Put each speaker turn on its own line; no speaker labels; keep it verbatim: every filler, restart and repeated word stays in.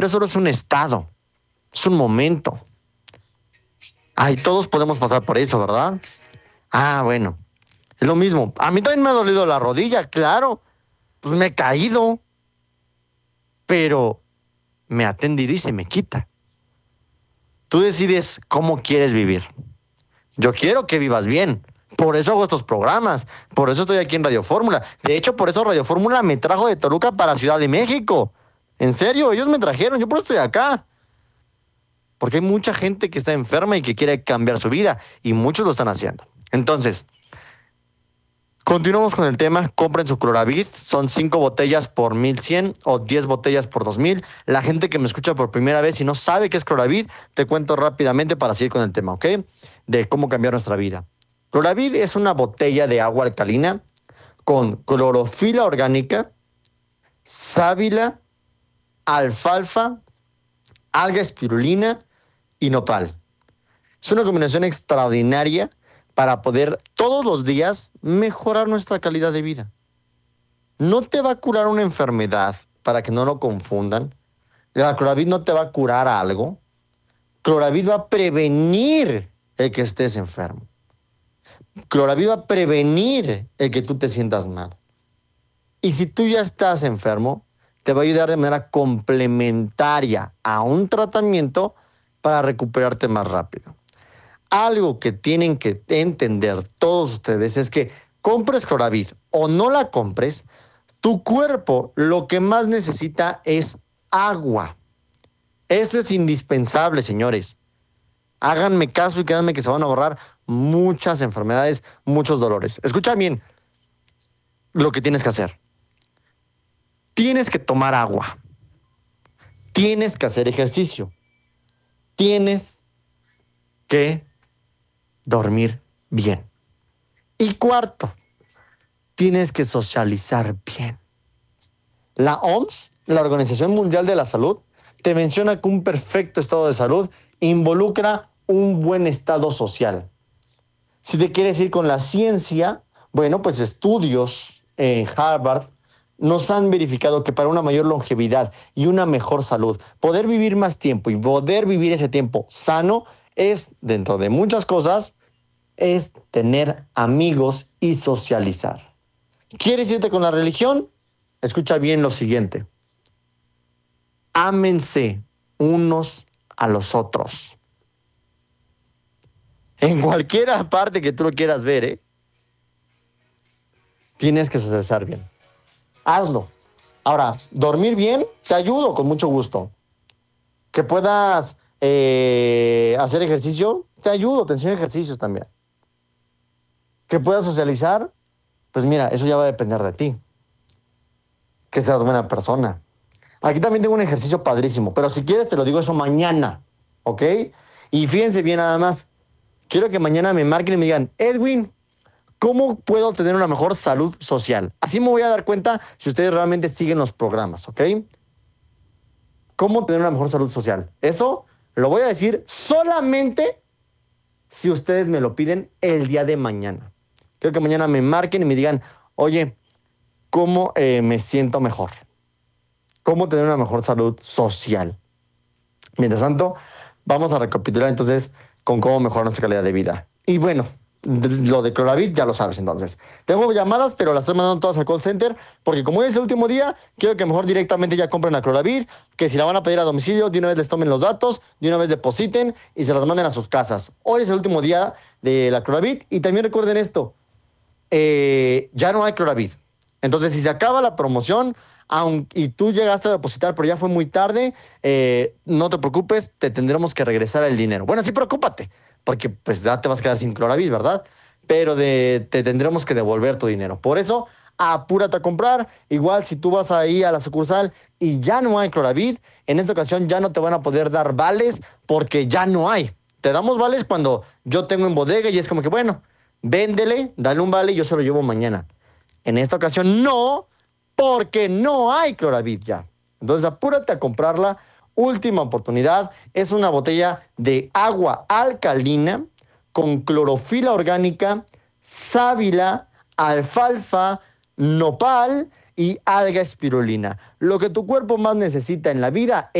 pero eso no es un estado, es un momento. Ay, todos podemos pasar por eso, ¿verdad? Ah, bueno, es lo mismo. A mí también me ha dolido la rodilla, claro. Pues me he caído, pero me ha tendido y se me quita. Tú decides cómo quieres vivir. Yo quiero que vivas bien. Por eso hago estos programas. Por eso estoy aquí en Radio Fórmula. De hecho, por eso Radio Fórmula me trajo de Toluca para Ciudad de México. En serio, ellos me trajeron. Yo por eso estoy acá. Porque hay mucha gente que está enferma y que quiere cambiar su vida. Y muchos lo están haciendo. Entonces, continuamos con el tema. Compren su Cloravit. Son cinco botellas por mil cien o diez botellas por dos mil. La gente que me escucha por primera vez y no sabe qué es Cloravit, te cuento rápidamente para seguir con el tema, ¿ok? De cómo cambiar nuestra vida. Cloravit es una botella de agua alcalina con clorofila orgánica, sábila, alfalfa, alga espirulina y nopal. Es una combinación extraordinaria para poder todos los días mejorar nuestra calidad de vida. No te va a curar una enfermedad, para que no lo confundan. La Cloravit no te va a curar algo. Cloravit va a prevenir el que estés enfermo. Cloravit va a prevenir el que tú te sientas mal. Y si tú ya estás enfermo, te va a ayudar de manera complementaria a un tratamiento para recuperarte más rápido. Algo que tienen que entender todos ustedes es que compres Cloravit o no la compres, tu cuerpo lo que más necesita es agua. Esto es indispensable, señores. Háganme caso y créanme que se van a ahorrar muchas enfermedades, muchos dolores. Escucha bien lo que tienes que hacer. Tienes que tomar agua. Tienes que hacer ejercicio. Tienes que dormir bien. Y cuarto, tienes que socializar bien. La O M S, la Organización Mundial de la Salud, te menciona que un perfecto estado de salud involucra un buen estado social. Si te quieres ir con la ciencia, bueno, pues estudios en Harvard nos han verificado que para una mayor longevidad y una mejor salud, poder vivir más tiempo y poder vivir ese tiempo sano es, dentro de muchas cosas, es tener amigos y socializar. ¿Quieres irte con la religión? Escucha bien lo siguiente. Ámense unos a los otros. En cualquier parte que tú lo quieras ver, ¿eh? Tienes que socializar bien. Hazlo. Ahora, dormir bien, te ayudo con mucho gusto. Que puedas eh, hacer ejercicio, te ayudo, te enseño ejercicios también. Que puedas socializar, pues mira, eso ya va a depender de ti. Que seas buena persona. Aquí también tengo un ejercicio padrísimo, pero si quieres te lo digo eso mañana, ¿ok? Y fíjense bien nada más. Quiero que mañana me marquen y me digan, Edwin, ¿cómo puedo tener una mejor salud social? Así me voy a dar cuenta si ustedes realmente siguen los programas, ¿ok? ¿Cómo tener una mejor salud social? Eso lo voy a decir solamente si ustedes me lo piden el día de mañana. Quiero que mañana me marquen y me digan, oye, ¿cómo eh, me siento mejor? ¿Cómo tener una mejor salud social? Mientras tanto, vamos a recapitular entonces con cómo mejorar nuestra calidad de vida. Y bueno, lo de Cloravit ya lo sabes entonces. Tengo llamadas, pero las estoy mandando todas al call center, porque como hoy es el último día, quiero que mejor directamente ya compren la Cloravit, que si la van a pedir a domicilio, de una vez les tomen los datos, de una vez depositen y se las manden a sus casas. Hoy es el último día de la Cloravit y también recuerden esto, eh, ya no hay Cloravit. Entonces, si se acaba la promoción, aunque, y tú llegaste a depositar, pero ya fue muy tarde, eh, no te preocupes, te tendremos que regresar el dinero. Bueno, sí, preocúpate, porque pues ya te vas a quedar sin Cloravit, ¿verdad? Pero de, te tendremos que devolver tu dinero. Por eso, apúrate a comprar. Igual, si tú vas ahí a la sucursal y ya no hay Cloravit, en esta ocasión ya no te van a poder dar vales porque ya no hay. Te damos vales cuando yo tengo en bodega y es como que, bueno, véndele, dale un vale y yo se lo llevo mañana. En esta ocasión no, porque no hay Cloravit ya. Entonces apúrate a comprarla. Última oportunidad. Es una botella de agua alcalina con clorofila orgánica, sábila, alfalfa, nopal y alga espirulina. Lo que tu cuerpo más necesita en la vida es